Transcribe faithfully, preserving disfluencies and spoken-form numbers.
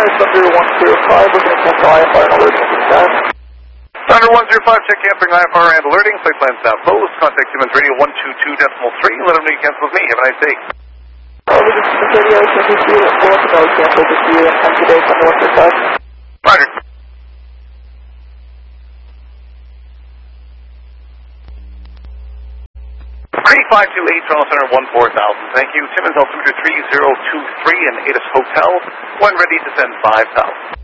Thunder one zero five, we're going to check I F R and alerting at this time. Thunder one zero five, check camping I F R and alerting. Flight plans now closed. Contact Siemens Radio one two two decimal three. Let them know you cancel with me. Have a nice day. Uh, we just Siemens Radio, can you see it? We'll let you know we cancel this year and time today, Thunder one zero five. Roger. three five two eight, Toronto Center one four thousand. Thank you. Siemens altimeter three zero two three and A T I S Hotel. When ready to send five thousand.